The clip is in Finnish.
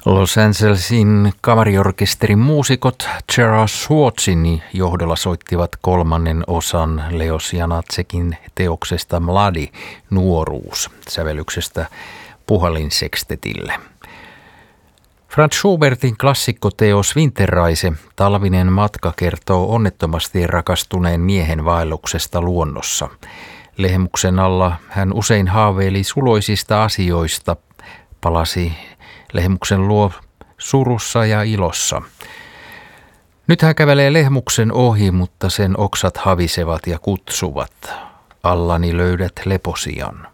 Los Angelesin kamariorkesterin muusikot Gerard Schwartzin johdolla soittivat kolmannen osan Leos Janaczekin teoksesta Mladi, nuoruus, sävellyksestä puhallinsekstetille. Franz Schubertin klassikkoteos Winterreise, talvinen matka, kertoo onnettomasti rakastuneen miehen vaelluksesta luonnossa. Lehmuksen alla hän usein haaveili suloisista asioista, palasi Lehmuksen luo surussa ja ilossa. Nyt hän kävelee Lehmuksen ohi, mutta sen oksat havisevat ja kutsuvat. Allani löydät leposian.